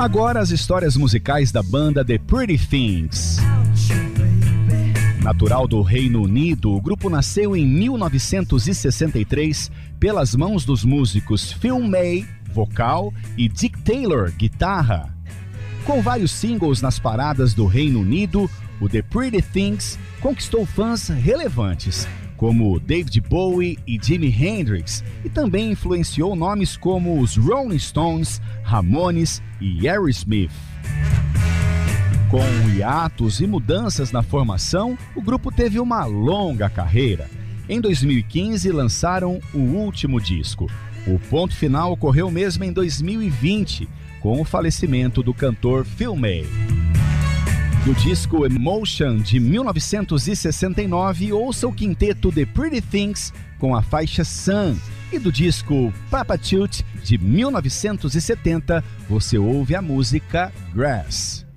Agora as histórias musicais da banda The Pretty Things. Natural do Reino Unido, o grupo nasceu em 1963 pelas mãos dos músicos Phil May, vocal, e Dick Taylor, guitarra. Com vários singles nas paradas do Reino Unido, o The Pretty Things conquistou fãs relevantes, como David Bowie e Jimi Hendrix, e também influenciou nomes como os Rolling Stones, Ramones e Aerosmith. Com hiatos e mudanças na formação, o grupo teve uma longa carreira. Em 2015, lançaram o último disco. O ponto final ocorreu mesmo em 2020, com o falecimento do cantor Phil May. Do disco Emotion, de 1969, ouça o quinteto The Pretty Things com a faixa Sun. E do disco Papa Tooth, de 1970, você ouve a música Grass.